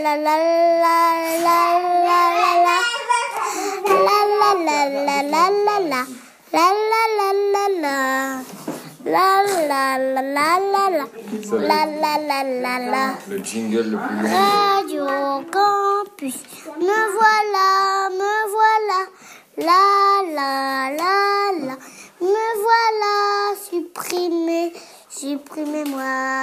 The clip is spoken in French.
la la la la la la la. La la la la la la la. La la la la la. La la la la la la. La la la la la. Le jingle le plus long. Radio Campus, me voilà, la la la la, me voilà, supprimez-moi.